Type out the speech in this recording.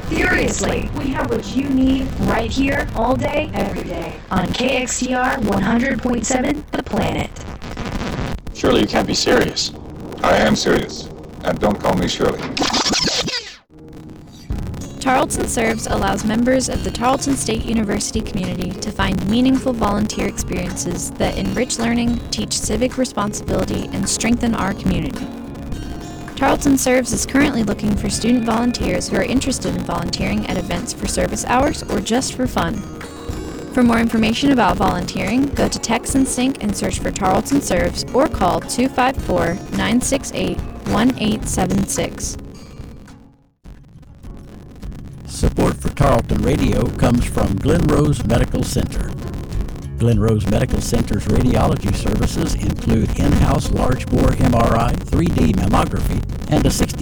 Seriously, we have what you need right here, all day, every day, on KXTR 100.7 The Planet. Surely you can't be serious. I am serious, and don't call me Shirley. Tarleton Serves allows members of the Tarleton State University community to find meaningful volunteer experiences that enrich learning, teach civic responsibility, and strengthen our community. Tarleton Serves is currently looking for student volunteers who are interested in volunteering at events for service hours or just for fun. For more information about volunteering, go to TexanSync and search for Tarleton Serves or call 254-968-1876. Support for Tarleton Radio comes from Glen Rose Medical Center. Glen Rose Medical Center's radiology services include in-house large bore MRI, 3D mammography, and a 60